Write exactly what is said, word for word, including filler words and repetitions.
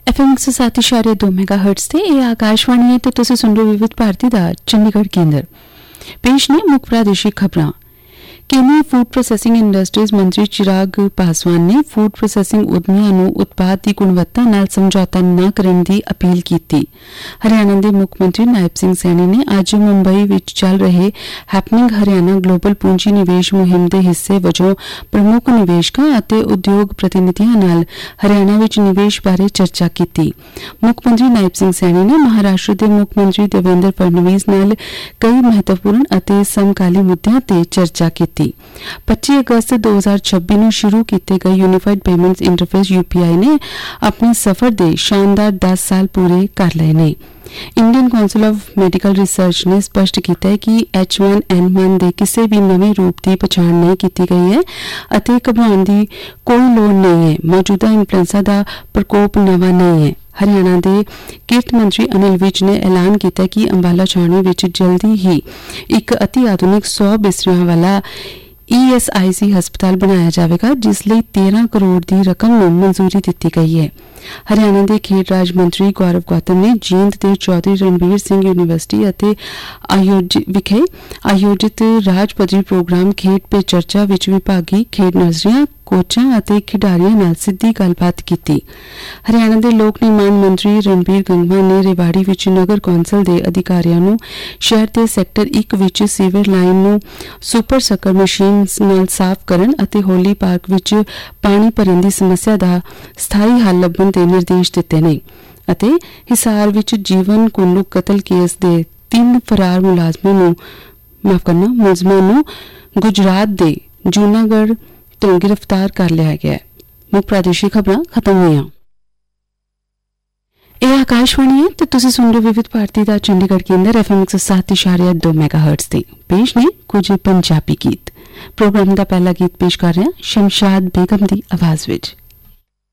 F M एक सौ सात इशारे दो मैगा हर्ट्स से ये आकाशवाणी है तो तुसी सुन रहे हो विविध भारती दा चंडीगढ़ केंद्र। पेश ने मुख्य प्रादेशिक खबरां। केंद्रीय फूड प्रोसैसिंग इंडस्ट्रीज मंत्री चिराग पासवान ने फूड प्रोसैसिंग उद्यमियों ਨੂੰ ਉਤਪਾਦ ਦੀ ਗੁਣਵੱਤਾ ਨਾਲ ਸਮਝੌਤਾ ਨਾ ਕਰਨ ਦੀ ਅਪੀਲ ਕੀਤੀ। ਹਰਿਆਣਾ ਦੇ ਮੁੱਖ ਮੰਤਰੀ ਨਾਇਬ ਸਿੰਘ ਸੈਣੀ ਨੇ ਅੱਜ ਮੁੰਬਈ ਵਿੱਚ ਚੱਲ ਰਹੇ ਹੈਪਨਿੰਗ ਹਰਿਆਣਾ ਗਲੋਬਲ ਪੂੰਜੀ ਨਿਵੇਸ਼ ਮੁਹਿੰਮ ਦੇ ਹਿੱਸੇ ਵਜੋਂ ਪ੍ਰਮੁੱਖ ਨਿਵੇਸ਼ਕਾਂ ਅਤੇ ਉਦਯੋਗ ਪ੍ਰਤੀਨਿਧੀਆਂ ਨਾਲ ਹਰਿਆਣਾ ਵਿੱਚ ਨਿਵੇਸ਼ ਬਾਰੇ ਚਰਚਾ ਕੀਤੀ। ਮੁੱਖ ਮੰਤਰੀ ਨਾਇਬ ਸਿੰਘ ਸੈਣੀ ਨੇ ਮਹਾਰਾਸ਼ਟਰ ਦੇ ਮੁੱਖ ਮੰਤਰੀ ਦੇਵੇਂਦਰ ਫਡਨਵੀਸ ਨਾਲ ਕਈ ਮਹੱਤਵਪੂਰਨ ਅਤੇ ਸਮਕਾਲੀ ਮੁੱਦਿਆਂ ਤੇ ਚਰਚਾ ਕੀਤੀ। पच्चीस अगस्त दो हज़ार छब्बीस ਨੂੰ ਸ਼ੁਰੂ ਕੀਤੇ ਗਏ unified payments interface U P ਆਈ ਨੇ ਆਪਣੇ ਸਫ਼ਰ ਦੇ ਸ਼ਾਨਦਾਰ ਦਸ ਸਾਲ ਪੂਰੇ ਕਰ ਲਏ ਨੇ। Indian council of medical research ਨੇ ਸਪਸ਼ਟ ਕੀਤਾ ਹੈ ਕਿ ਐਚ वन एन वन ਦੇ ਕਿਸੇ ਵੀ ਨਵੇਂ ਰੂਪ ਦੀ ਪਛਾਣ ਨਹੀਂ ਕੀਤੀ ਗਈ ਹੈ ਅਤੇ ਘਬਰਾਉਣ ਦੀ ਕੋਈ ਲੋੜ ਨਹੀਂ ਹੈ। ਮੌਜੂਦਾ ਇਨਫਲੂਐਂਜ਼ਾ ਦਾ ਪ੍ਰਕੋਪ ਨਵਾਂ ਨਹੀਂ ਹੈ। हरियाणा के किरत मंत्री अनिल विज ने ऐलान किया कि अंबाला छावनी विच जल्दी ही एक अति आधुनिक सौ बिस्तरियां वाला ई एस आई सी हस्पताल बनाया जाएगा, जिसलिए तेरह करोड़ की रकम को मंजूरी दी गई है। हरियाणा के खेड राज मंत्री गौरव गौतम ने जींद के चौधरी रणबीर सिंह यूनीवर्सिटी ਅਤੇ आयोजित विखे आयोजित राज पद्धरी प्रोग्राम खेड पे चर्चा विच विभागी खेड नर्सरियां कोचां ਅਤੇ खिडारियों नाल सीधी गलबात की। हरियाणा के लोक निर्माण मंत्री रणबीर गंगवा ने रेवाड़ी विच नगर कौंसल के अधिकारियों नूं शहर के सैक्टर एक विच सीवर लाइन नूं सुपर सकर मशीन नाल साफ करन ਅਤੇ होली पार्क विच पानी भरन की समस्या का स्थाई हल ਲੱਭਣ ਦੇ निर्देश दिते ने। ਅਤੇ हिसार विच जीवन कुल्लू कतल केस के तीन फरार मुलाजमां नूं माफ करना मुलजमां नूं गुजरात के जूनागढ़ तो गिरफ्तार कर लिया गया है। मुख्य प्रादेशिक खबरां खत्म होईयां। यह आकाशवाणी है तो तुसीं सुन रहे विविध भारती दा चंडीगढ़ केंद्र एफ एम एक सौ सात इशारे दो मैगा हर्ट्स ते। पेश ने कुछ पंजाबी गीत। प्रोग्राम का पहला गीत पेश कर रहे हैं शमशाद बेगम की आवाज विच।